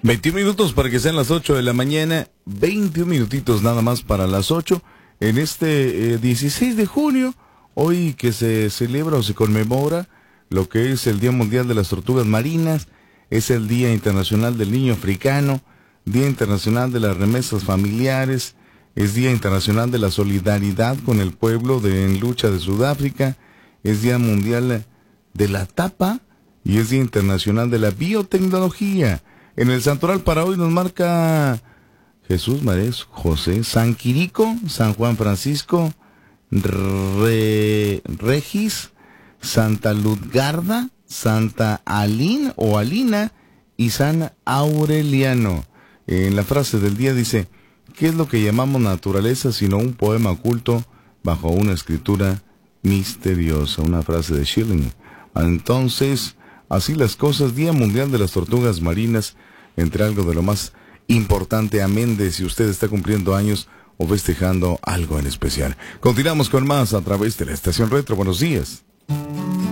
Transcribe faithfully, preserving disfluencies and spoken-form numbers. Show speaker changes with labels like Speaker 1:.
Speaker 1: veintiún minutos para que sean las ocho de la mañana, veintiún minutitos nada más para las ocho, en este eh, dieciséis de junio, hoy que se celebra o se conmemora lo que es el Día Mundial de las Tortugas Marinas, es el Día Internacional del Niño Africano, Día Internacional de las Remesas Familiares, es Día Internacional de la Solidaridad con el pueblo de, en lucha de Sudáfrica, es Día Mundial de la Tapa y es Día Internacional de la Biotecnología. En el santoral para hoy nos marca Jesús, María, José, San Quirico, San Juan Francisco, Re, Regis, Santa Ludgarda, Santa Alín o Alina y San Aureliano. En la frase del día dice: ¿qué es lo que llamamos naturaleza sino un poema oculto bajo una escritura misteriosa? Una frase de Schilling. Entonces, así las cosas, Día Mundial de las Tortugas Marinas, entre algo de lo más importante, amén de si usted está cumpliendo años o festejando algo en especial. Continuamos con más a través de la Estación Retro. Buenos días.